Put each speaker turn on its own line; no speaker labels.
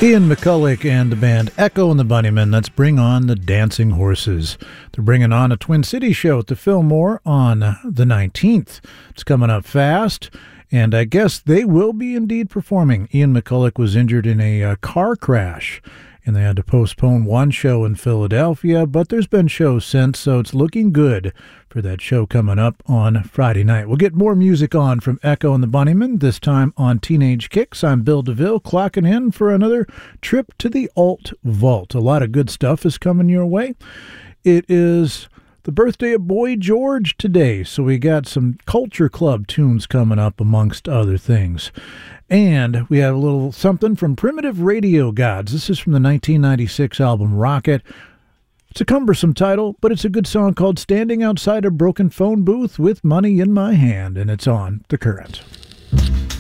Ian McCulloch and the band Echo and the Bunnymen. Let's bring on the Dancing Horses. They're bringing on a Twin Cities show at the Fillmore on the 19th. It's coming up fast, and I guess they will be indeed performing. Ian McCulloch was injured in a car crash, and they had to postpone one show in Philadelphia, but there's been shows since, so it's looking good for that show coming up on Friday night. We'll get more music on from Echo and the Bunnymen, this time on Teenage Kicks. I'm Bill DeVille, clocking in for another trip to the Alt Vault. A lot of good stuff is coming your way. It is the birthday of Boy George today, so we got some Culture Club tunes coming up amongst other things. And we have a little something from Primitive Radio Gods. This is from the 1996 album Rocket. It's a cumbersome title, but it's a good song called Standing Outside a Broken Phone Booth with Money in My Hand, and it's on The Current.